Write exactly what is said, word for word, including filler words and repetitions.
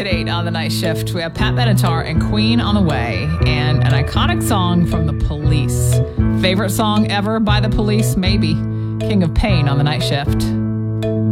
at eight on the night shift. We have Pat Benatar and Queen on the way, and an iconic song from The Police. Favorite song ever by The Police? Maybe. King of Pain on the night shift.